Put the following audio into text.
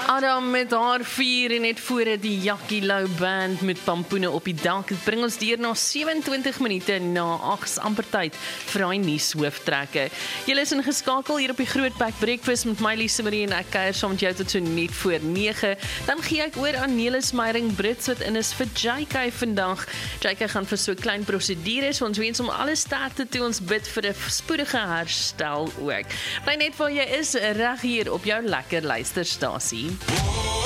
Adam met haar 4 en net voor het die Jackie Lou Band met pampoene op die dak. Het bring ons deur na 27 minute na 8 amper tyd vir hy nuus hooftrekke. Julle is ingeskakel hier op die Groot Pack Breakfast met my Lise Marie en ek kuier saam met jou tot so net voor 9. Dan gee ek oor aan Nelis Meyering Brits wat in is vir JK vandag. JK gaan vir so 'n klein prosedure, so ons wens hom alle sterkte toe, ons bid vir 'n spoedige herstel ook. Bly net waar jy is, reg hier op jou lekker luisterstasie.